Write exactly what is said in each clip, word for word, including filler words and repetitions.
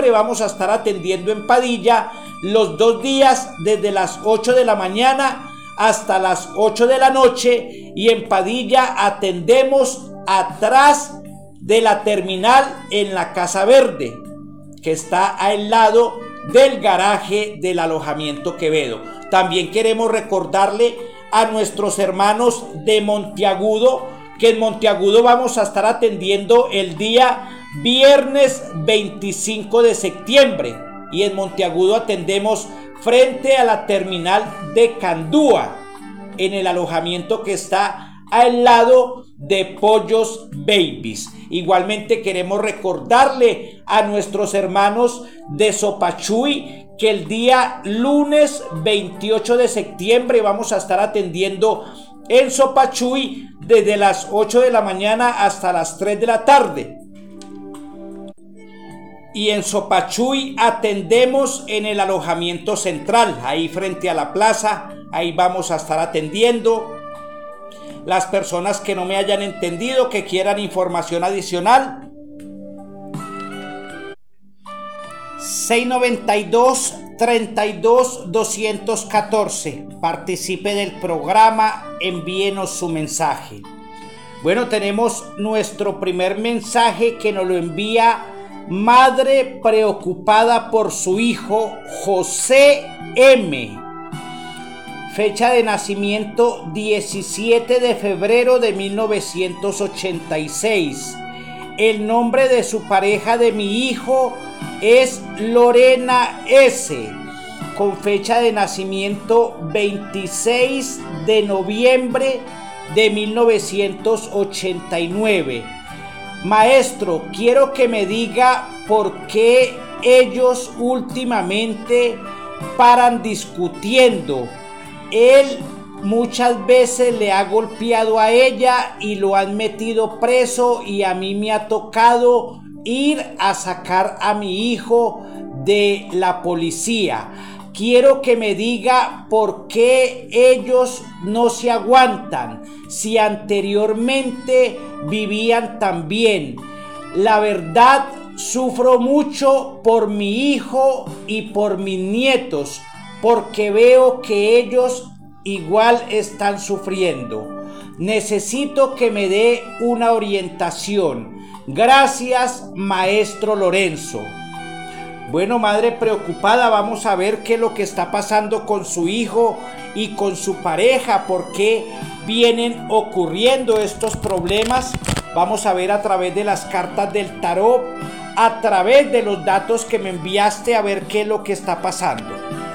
septiembre vamos a estar atendiendo en Padilla los dos días desde las ocho de la mañana hasta las ocho de la noche, y en Padilla atendemos atrás de la terminal en la Casa Verde, que está al lado del garaje del alojamiento Quevedo. También queremos recordarle a nuestros hermanos de Monteagudo que en Monteagudo vamos a estar atendiendo el día viernes veinticinco de septiembre, y en Monteagudo atendemos frente a la terminal de Candúa, en el alojamiento que está al lado de Pollos Babies. Igualmente queremos recordarle a nuestros hermanos de Sopachuy que el día lunes veintiocho de septiembre vamos a estar atendiendo en Sopachuy desde las ocho de la mañana hasta las tres de la tarde. Y en Sopachuy atendemos en el alojamiento central, ahí frente a la plaza. Ahí vamos a estar atendiendo. Las personas que no me hayan entendido, que quieran información adicional, seis noventa y dos, treinta y dos, doscientos catorce. Participe del programa, envíenos su mensaje. Bueno, tenemos nuestro primer mensaje que nos lo envía madre preocupada por su hijo José M. Fecha de nacimiento diecisiete de febrero de mil novecientos ochenta y seis. El nombre de su pareja de mi hijo es Lorena S. Con fecha de nacimiento veintiséis de noviembre de mil novecientos ochenta y nueve. Maestro, quiero que me diga por qué ellos últimamente paran discutiendo. Él muchas veces le ha golpeado a ella y lo han metido preso, y a mí me ha tocado ir a sacar a mi hijo de la policía. Quiero que me diga por qué ellos no se aguantan, si anteriormente vivían tan bien. La verdad, sufro mucho por mi hijo y por mis nietos, porque veo que ellos igual están sufriendo. Necesito que me dé una orientación. Gracias, maestro Lorenzo. Bueno, madre preocupada, vamos a ver qué es lo que está pasando con su hijo y con su pareja, por qué vienen ocurriendo estos problemas. Vamos a ver a través de las cartas del tarot, a través de los datos que me enviaste, a ver qué es lo que está pasando.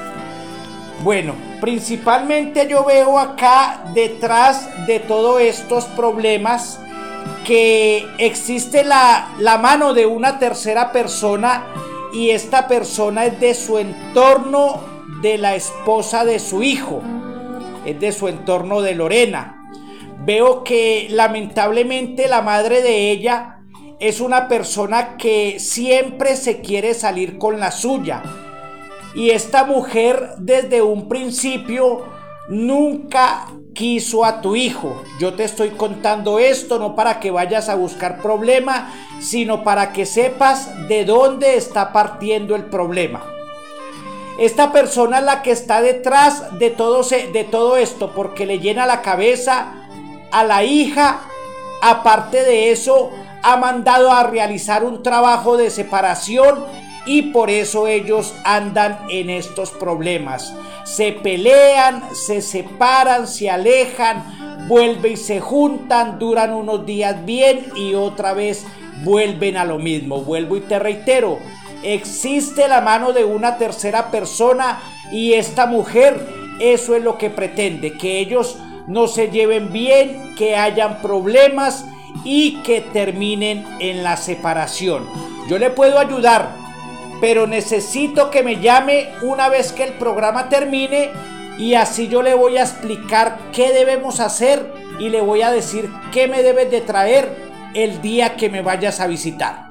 Bueno, principalmente yo veo acá detrás de todos estos problemas que existe la, la mano de una tercera persona, y esta persona es de su entorno, de la esposa de su hijo, es de su entorno de Lorena. Veo que lamentablemente la madre de ella es una persona que siempre se quiere salir con la suya. Y esta mujer desde un principio nunca quiso a tu hijo. Yo te estoy contando esto no para que vayas a buscar problema, sino para que sepas de dónde está partiendo el problema. Esta persona es la que está detrás de todo, de todo esto, porque le llena la cabeza a la hija. Aparte de eso, ha mandado a realizar un trabajo de separación, y por eso ellos andan en estos problemas. Se pelean, se separan, se alejan, vuelven y se juntan, duran unos días bien y otra vez vuelven a lo mismo. Vuelvo y te reitero, existe la mano de una tercera persona, y esta mujer eso es lo que pretende, que ellos no se lleven bien, que hayan problemas y que terminen en la separación. Yo le puedo ayudar, pero necesito que me llame una vez que el programa termine, y así yo le voy a explicar qué debemos hacer y le voy a decir qué me debes de traer el día que me vayas a visitar.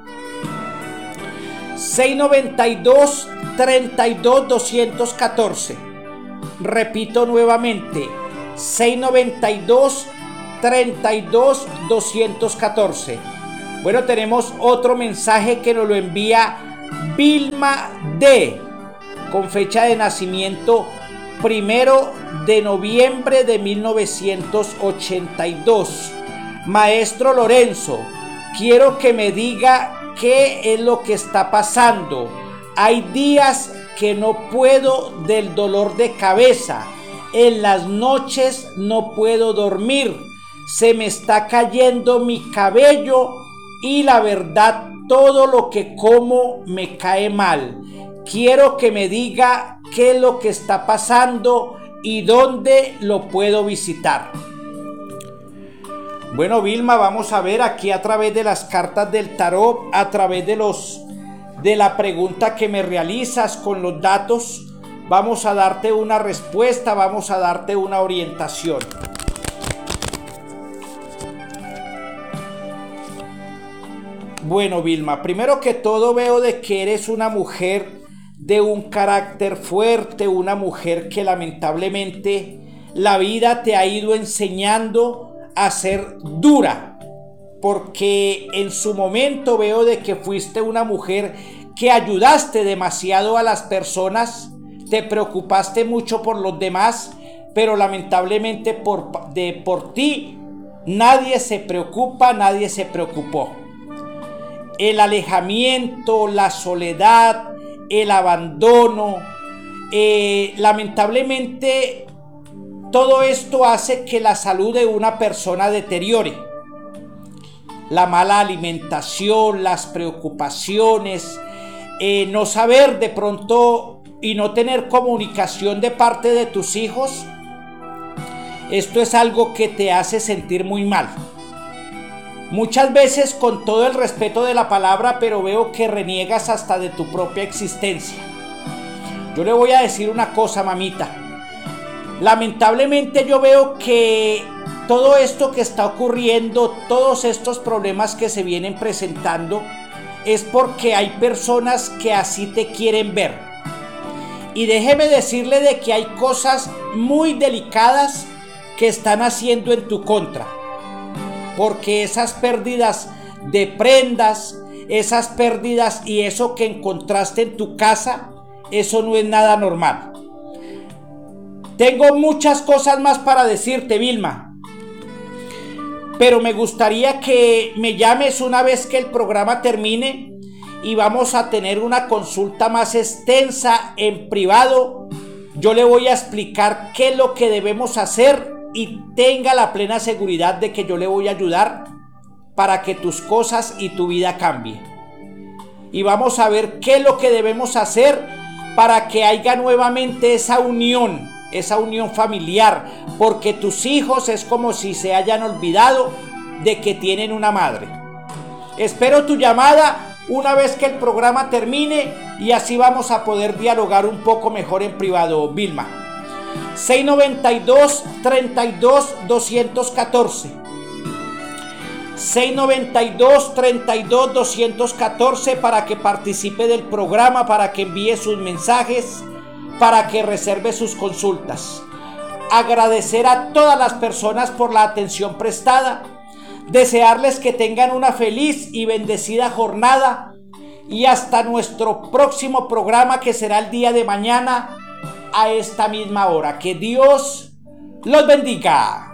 seis noventa y dos, treinta y dos, doscientos catorce. Repito nuevamente, seis noventa y dos, treinta y dos, doscientos catorce. Bueno, tenemos otro mensaje que nos lo envía Vilma D, con fecha de nacimiento primero de noviembre de mil novecientos ochenta y dos. Maestro Lorenzo, quiero que me diga qué es lo que está pasando. Hay días que no puedo del dolor de cabeza. En las noches no puedo dormir. Se me está cayendo mi cabello y la verdad todo lo que como me cae mal. Quiero que me diga qué es lo que está pasando y dónde lo puedo visitar. Bueno, Vilma, vamos a ver aquí a través de las cartas del tarot, a través de los de la pregunta que me realizas con los datos, vamos a darte una respuesta, vamos a darte una orientación. Bueno, Vilma, primero que todo veo de que eres una mujer de un carácter fuerte, una mujer que lamentablemente la vida te ha ido enseñando a ser dura, porque en su momento veo de que fuiste una mujer que ayudaste demasiado a las personas, te preocupaste mucho por los demás, pero lamentablemente por, de, por ti nadie se preocupa, nadie se preocupó. El alejamiento, la soledad, el abandono, eh, lamentablemente todo esto hace que la salud de una persona deteriore. La mala alimentación, las preocupaciones, eh, no saber de pronto y no tener comunicación de parte de tus hijos, esto es algo que te hace sentir muy mal. Muchas veces con todo el respeto de la palabra, pero veo que reniegas hasta de tu propia existencia. Yo le voy a decir una cosa, mamita. Lamentablemente yo veo que todo esto que está ocurriendo, todos estos problemas que se vienen presentando, es porque hay personas que así te quieren ver. Y déjeme decirle de que hay cosas muy delicadas que están haciendo en tu contra. Porque esas pérdidas de prendas, esas pérdidas y eso que encontraste en tu casa, eso no es nada normal. Tengo muchas cosas más para decirte, Vilma, pero me gustaría que me llames una vez que el programa termine y vamos a tener una consulta más extensa en privado. Yo le voy a explicar qué es lo que debemos hacer y tenga la plena seguridad de que yo le voy a ayudar para que tus cosas y tu vida cambie. Y vamos a ver qué es lo que debemos hacer para que haya nuevamente esa unión, esa unión familiar, porque tus hijos es como si se hayan olvidado de que tienen una madre. Espero tu llamada una vez que el programa termine y así vamos a poder dialogar un poco mejor en privado, Vilma. seis noventa y dos, treinta y dos, doscientos catorce. seis noventa y dos, treinta y dos, doscientos catorce para que participe del programa, para que envíe sus mensajes, para que reserve sus consultas. Agradecer a todas las personas por la atención prestada, desearles que tengan una feliz y bendecida jornada y hasta nuestro próximo programa que será el día de mañana a esta misma hora. Que Dios los bendiga.